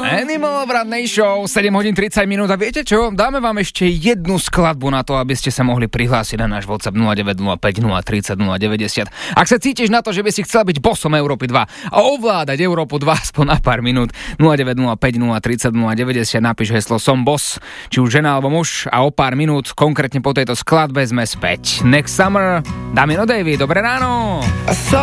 Animal v rannej show, 7 hodín 30 minút a viete čo? Dáme vám ešte jednu skladbu na to, aby ste sa mohli prihlásiť na náš WhatsApp 0905 030 090. Ak sa cítiš na to, že by si chcel byť bossom Európy 2 a ovládať Európu 2 aspoň na pár minút, 0905 030 090, napíš heslo Som boss, či už žena alebo muž a o pár minút, konkrétne po tejto skladbe sme späť. Next Summer, Damino Davy, dobré ráno.